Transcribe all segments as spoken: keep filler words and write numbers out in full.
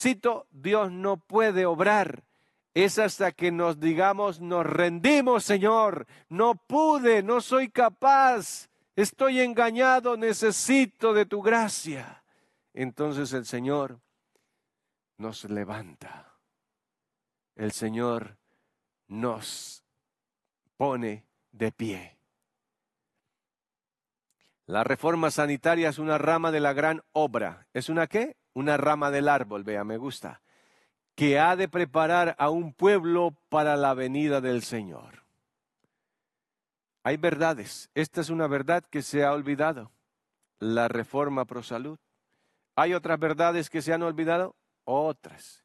Dios no puede obrar. Es hasta que nos digamos, nos rendimos, Señor, no pude, no soy capaz, estoy engañado, necesito de tu gracia. Entonces el Señor nos levanta, el Señor nos pone de pie. La reforma sanitaria es una rama de la gran obra. ¿Es una qué? Una rama del árbol, vea, me gusta. Que ha de preparar a un pueblo para la venida del Señor. Hay verdades. Esta es una verdad que se ha olvidado. La reforma pro salud. ¿Hay otras verdades que se han olvidado? Otras.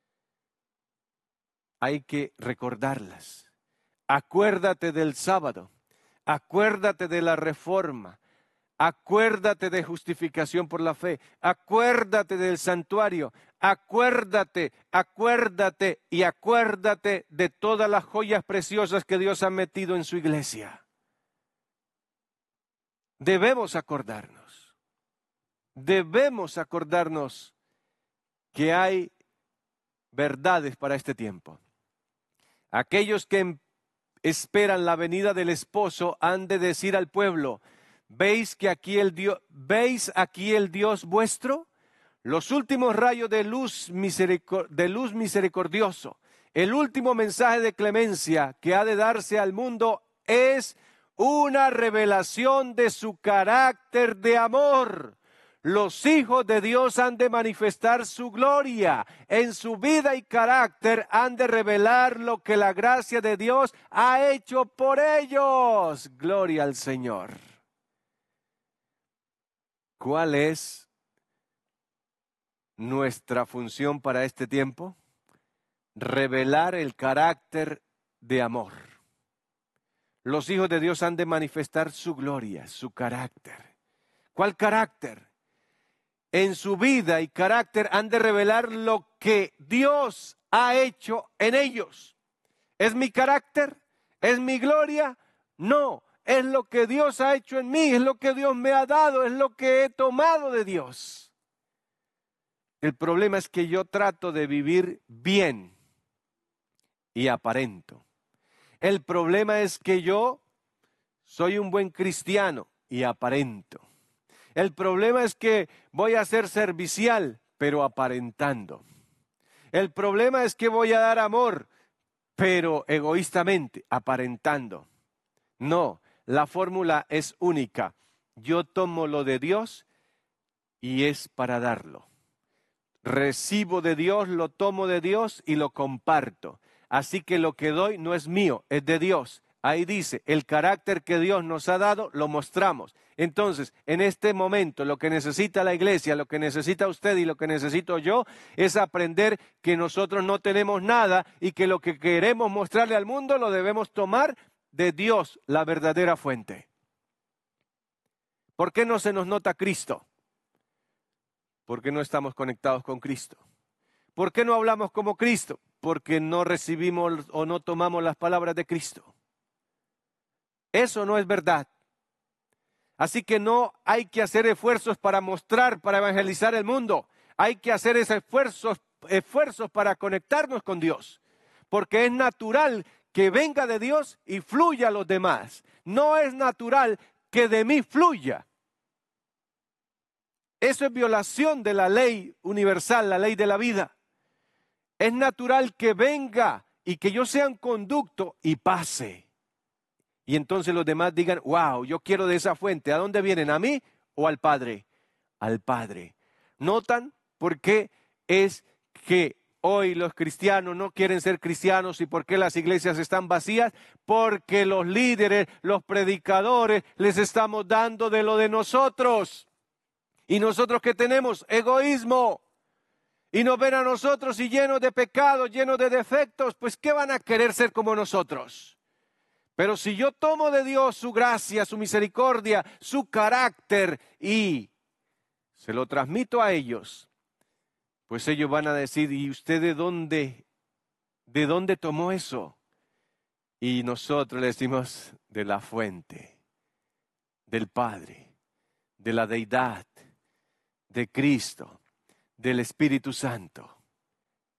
Hay que recordarlas. Acuérdate del sábado. Acuérdate de la reforma. Acuérdate de justificación por la fe. Acuérdate del santuario. Acuérdate, acuérdate y acuérdate de todas las joyas preciosas que Dios ha metido en su iglesia. Debemos acordarnos. Debemos acordarnos que hay verdades para este tiempo. Aquellos que esperan la venida del esposo han de decir al pueblo: ¿Veis que aquí el Dios, ¿veis aquí el Dios vuestro? Los últimos rayos de luz, misericor, de luz misericordioso, el último mensaje de clemencia que ha de darse al mundo es una revelación de su carácter de amor. Los hijos de Dios han de manifestar su gloria. En su vida y carácter han de revelar lo que la gracia de Dios ha hecho por ellos. Gloria al Señor. ¿Cuál es nuestra función para este tiempo? Revelar el carácter de amor. Los hijos de Dios han de manifestar su gloria, su carácter. ¿Cuál carácter? En su vida y carácter han de revelar lo que Dios ha hecho en ellos. ¿Es mi carácter? ¿Es mi gloria? No. Es lo que Dios ha hecho en mí, es lo que Dios me ha dado, es lo que he tomado de Dios. El problema es que yo trato de vivir bien y aparento. El problema es que yo soy un buen cristiano y aparento. El problema es que voy a ser servicial, pero aparentando. El problema es que voy a dar amor, pero egoístamente, aparentando. No. La fórmula es única. Yo tomo lo de Dios y es para darlo. Recibo de Dios, lo tomo de Dios y lo comparto. Así que lo que doy no es mío, es de Dios. Ahí dice, el carácter que Dios nos ha dado, lo mostramos. Entonces, en este momento, lo que necesita la iglesia, lo que necesita usted y lo que necesito yo, es aprender que nosotros no tenemos nada y que lo que queremos mostrarle al mundo lo debemos tomar de Dios, la verdadera fuente. ¿Por qué no se nos nota Cristo? Porque no estamos conectados con Cristo. ¿Por qué no hablamos como Cristo? Porque no recibimos o no tomamos las palabras de Cristo. Eso no es verdad. Así que no hay que hacer esfuerzos para mostrar, para evangelizar el mundo. Hay que hacer esos esfuerzos, esfuerzos para conectarnos con Dios. Porque es natural que venga de Dios y fluya a los demás. No es natural que de mí fluya. Eso es violación de la ley universal, la ley de la vida. Es natural que venga y que yo sea un conducto y pase. Y entonces los demás digan, wow, yo quiero de esa fuente. ¿A dónde vienen? ¿A mí o al Padre? Al Padre. ¿Notan por qué es que hoy los cristianos no quieren ser cristianos y por qué las iglesias están vacías? Porque los líderes, los predicadores, les estamos dando de lo de nosotros. ¿Y nosotros qué tenemos? Egoísmo. Y nos ven a nosotros y llenos de pecados, llenos de defectos, pues ¿qué van a querer ser como nosotros? Pero si yo tomo de Dios su gracia, su misericordia, su carácter y se lo transmito a ellos, pues ellos van a decir, ¿y usted de dónde, de dónde tomó eso? Y nosotros le decimos, de la fuente, del Padre, de la deidad, de Cristo, del Espíritu Santo.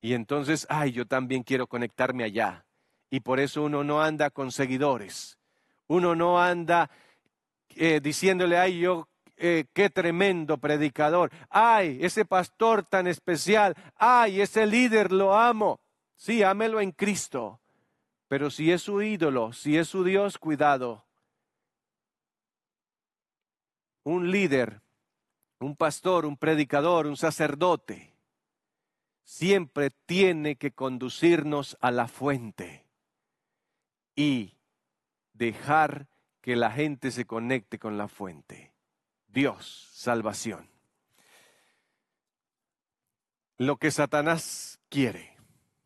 Y entonces, ay, yo también quiero conectarme allá. Y por eso uno no anda con seguidores. Uno no anda eh, diciéndole, ay, yo, eh, qué tremendo predicador. Ay, ese pastor tan especial. Ay, ese líder lo amo. Sí, ámelo en Cristo. Pero si es su ídolo, si es su Dios, cuidado. Un líder, un pastor, un predicador, un sacerdote, siempre tiene que conducirnos a la fuente y dejar que la gente se conecte con la fuente. Dios, salvación. Lo que Satanás quiere.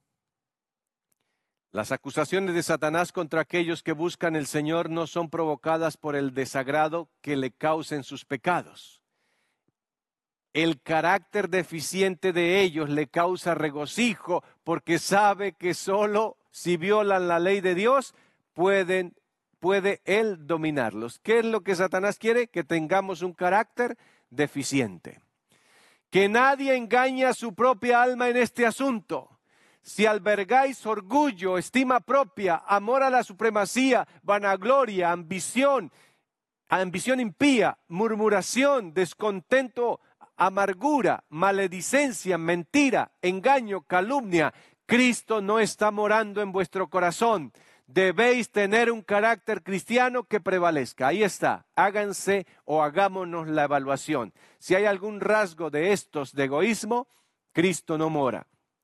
Las acusaciones de Satanás contra aquellos que buscan el Señor no son provocadas por el desagrado que le causen sus pecados. El carácter deficiente de ellos le causa regocijo porque sabe que solo si violan la ley de Dios pueden, puede Él dominarlos. ¿Qué es lo que Satanás quiere? Que tengamos un carácter deficiente. Que nadie engañe a su propia alma en este asunto. Si albergáis orgullo, estima propia, amor a la supremacía, vanagloria, ambición, ambición impía, murmuración, descontento, amargura, maledicencia, mentira, engaño, calumnia, Cristo no está morando en vuestro corazón. Debéis tener un carácter cristiano que prevalezca. Ahí está. Háganse o hagámonos la evaluación. Si hay algún rasgo de estos de egoísmo, Cristo no mora.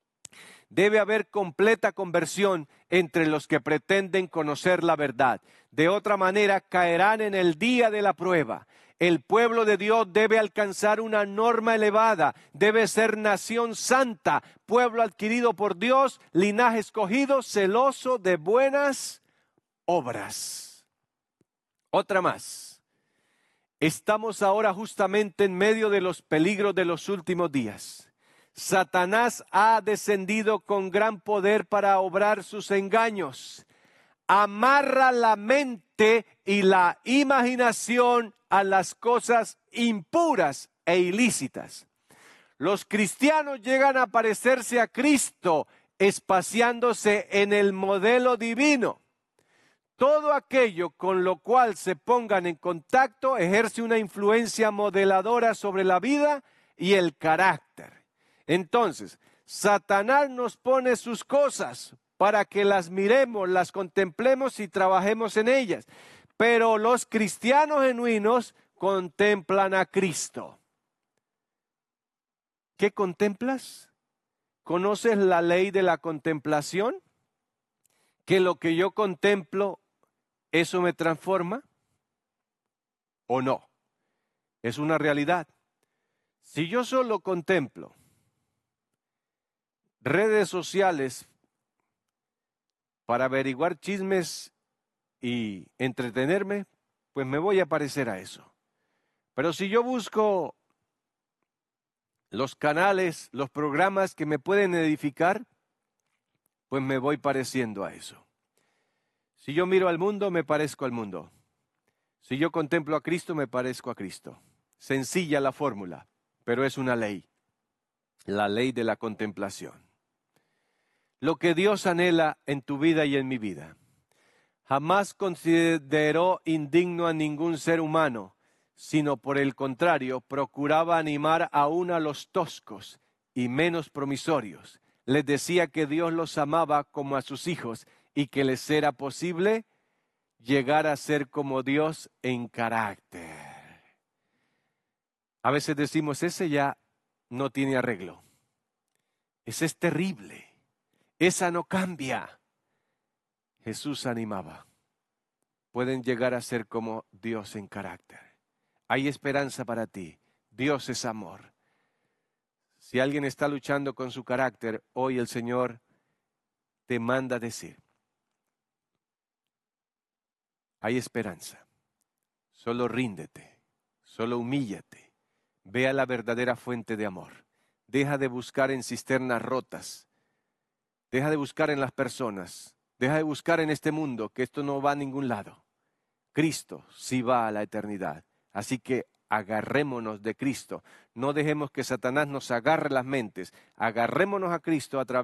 Debe haber completa conversión entre los que pretenden conocer la verdad. De otra manera, caerán en el día de la prueba. El pueblo de Dios debe alcanzar una norma elevada, debe ser nación santa, pueblo adquirido por Dios, linaje escogido, celoso de buenas obras. Otra más. Estamos ahora justamente en medio de los peligros de los últimos días. Satanás ha descendido con gran poder para obrar sus engaños. Amarra la mente y la imaginación a las cosas impuras e ilícitas. Los cristianos llegan a parecerse a Cristo, espaciándose en el modelo divino. Todo aquello con lo cual se pongan en contacto ejerce una influencia modeladora sobre la vida y el carácter. Entonces, Satanás nos pone sus cosas para que las miremos, las contemplemos y trabajemos en ellas. Pero los cristianos genuinos contemplan a Cristo. ¿Qué contemplas? ¿Conoces la ley de la contemplación? ¿Que lo que yo contemplo, eso me transforma? ¿O no? Es una realidad. Si yo solo contemplo redes sociales para averiguar chismes y entretenerme, pues me voy a parecer a eso. Pero si yo busco los canales, los programas que me pueden edificar, pues me voy pareciendo a eso. Si yo miro al mundo, me parezco al mundo. Si yo contemplo a Cristo, me parezco a Cristo. Sencilla la fórmula, pero es una ley. La ley de la contemplación. Lo que Dios anhela en tu vida y en mi vida. Jamás consideró indigno a ningún ser humano, sino por el contrario, procuraba animar aún a los toscos y menos promisorios. Les decía que Dios los amaba como a sus hijos y que les era posible llegar a ser como Dios en carácter. A veces decimos, ese ya no tiene arreglo. Ese es terrible. Esa no cambia. Jesús animaba. Pueden llegar a ser como Dios en carácter. Hay esperanza para ti. Dios es amor. Si alguien está luchando con su carácter, hoy el Señor te manda a decir, hay esperanza. Solo ríndete, solo humíllate. Ve a la verdadera fuente de amor. Deja de buscar en cisternas rotas. Deja de buscar en las personas. Deja de buscar en este mundo, que esto no va a ningún lado. Cristo sí va a la eternidad. Así que agarrémonos de Cristo. No dejemos que Satanás nos agarre las mentes. Agarrémonos a Cristo a través